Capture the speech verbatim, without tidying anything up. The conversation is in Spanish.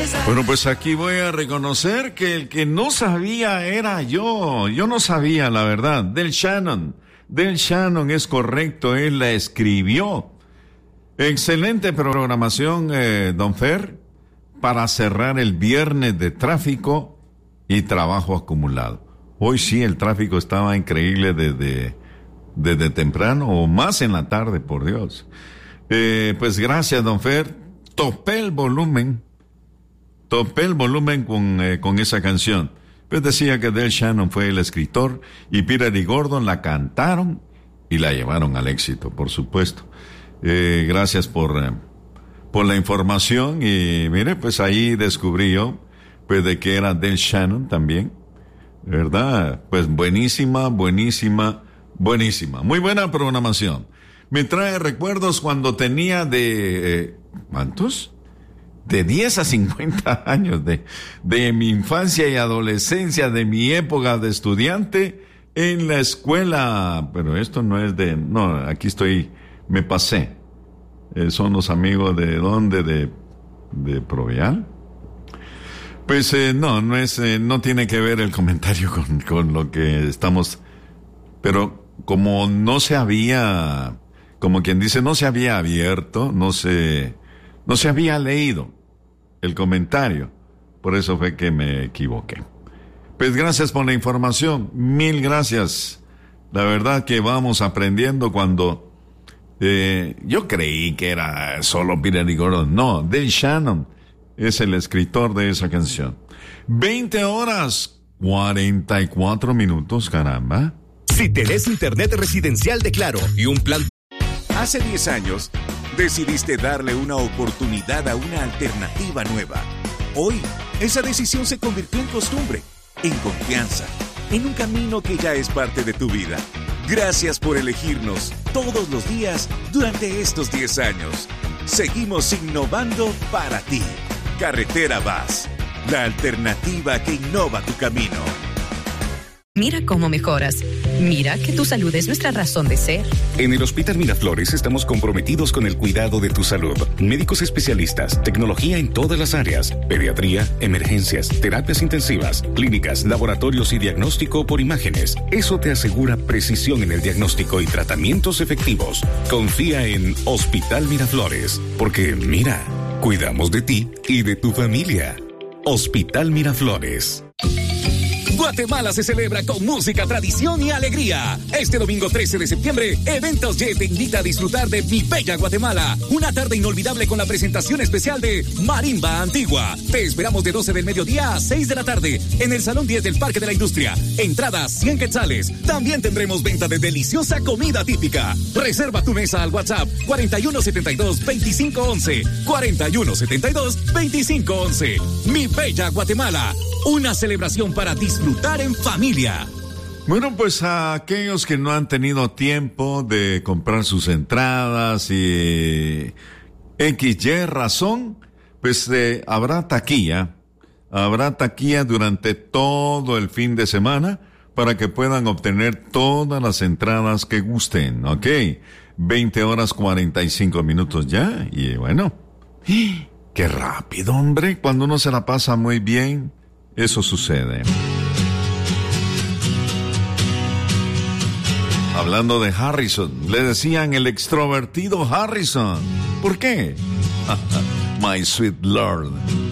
Bueno, pues aquí voy a reconocer que el que no sabía era yo. Yo no sabía, la verdad. Del Shannon. Del Shannon es correcto, él la escribió. Excelente programación, eh, don Fer, para cerrar el viernes de tráfico y trabajo acumulado. Hoy sí, el tráfico estaba increíble desde, desde temprano o más en la tarde, por Dios. Eh, pues gracias, don Fer. Topé el volumen. Topé el volumen con, eh, con esa canción. Pues decía que Del Shannon fue el escritor y Peter y Gordon la cantaron y la llevaron al éxito, por supuesto. Eh, gracias por, eh, por la información y mire, pues ahí descubrí yo, pues de que era Del Shannon también, ¿verdad? Pues buenísima, buenísima, buenísima. Muy buena programación. Me trae recuerdos cuando tenía de... Eh, ¿cuántos? De diez a cincuenta años de, de mi infancia y adolescencia, de mi época de estudiante en la escuela. Pero esto no es de... No, aquí estoy... Me pasé. Eh, son los amigos de... ¿Dónde? De... ¿De Provial? Pues eh, no, no es... Eh, no tiene que ver el comentario con, con lo que estamos... Pero como no se había... Como quien dice, no se había abierto, no se... No se había leído el comentario. Por eso fue que me equivoqué. Pues gracias por la información. Mil gracias. La verdad que vamos aprendiendo cuando... Eh, yo creí que era solo Peter y Gordon. No, Del Shannon es el escritor de esa canción. veinte horas, cuarenta y cuatro minutos, caramba. Si tenés internet residencial de Claro y un plan... Hace diez años... decidiste darle una oportunidad a una alternativa nueva. Hoy, esa decisión se convirtió en costumbre, en confianza, en un camino que ya es parte de tu vida. Gracias por elegirnos todos los días durante estos diez años. Seguimos innovando para ti. Carretera Vaz, la alternativa que innova tu camino. Mira cómo mejoras. Mira que tu salud es nuestra razón de ser. En el Hospital Miraflores estamos comprometidos con el cuidado de tu salud. Médicos especialistas, tecnología en todas las áreas, pediatría, emergencias, terapias intensivas, clínicas, laboratorios y diagnóstico por imágenes. Eso te asegura precisión en el diagnóstico y tratamientos efectivos. Confía en Hospital Miraflores, porque mira, cuidamos de ti y de tu familia. Hospital Miraflores. Guatemala se celebra con música, tradición y alegría. Este domingo trece de septiembre, Eventos Y te invita a disfrutar de Mi Bella Guatemala. Una tarde inolvidable con la presentación especial de Marimba Antigua. Te esperamos de doce del mediodía a seis de la tarde en el Salón diez del Parque de la Industria. Entradas cien quetzales. También tendremos venta de deliciosa comida típica. Reserva tu mesa al WhatsApp cuarenta y uno setenta y dos veinticinco once. cuarenta y uno setenta y dos veinticinco once. Mi Bella Guatemala. Una celebración para disfrutar en familia. Bueno, pues a aquellos que no han tenido tiempo de comprar sus entradas y equis ye razón, pues eh, habrá taquilla. Habrá taquilla durante todo el fin de semana para que puedan obtener todas las entradas que gusten, ¿ok? veinte horas cuarenta y cinco minutos ya, y bueno, qué rápido, hombre, cuando uno se la pasa muy bien. Eso sucede. Hablando de Harrison, le decían el extrovertido Harrison. ¿Por qué? My sweet Lord.